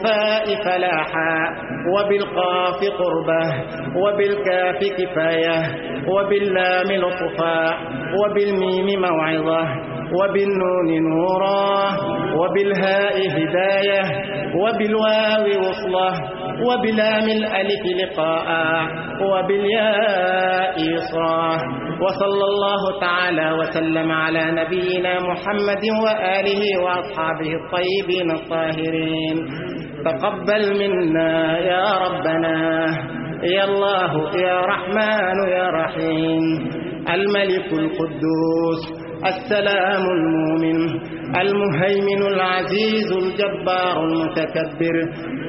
بالفاء فلاحا وبالقاف قربة وبالكاف كفاية وباللام لطفا وبالميم موعظة وبالنون نورا وبالهاء هداية وبالواو وصلة وبلام الألف لقاء وبالياء يسرا. وصلى الله تعالى وسلم على نبينا محمد وآله وأصحابه الطيبين الطاهرين. تقبل منا يا ربنا يا الله يا رحمن يا رحيم. الملك القدوس السلام المؤمن المهيمن العزيز الجبار المتكبر